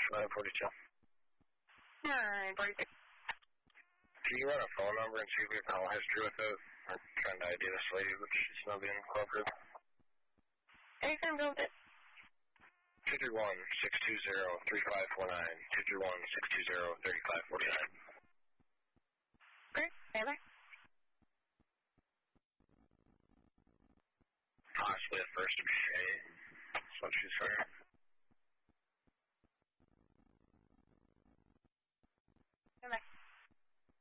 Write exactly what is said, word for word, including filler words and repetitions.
nine forty-two. nine forty-two. Can you run a phone number and see if we have call history with it? I'm trying to I D this lady, but she's not being cooperative. Are you going to build it? two three one, six two zero, three five four nine. two three one, six two zero, three five four nine. Great. Taylor? Possibly at first of Shay. That's what she's saying.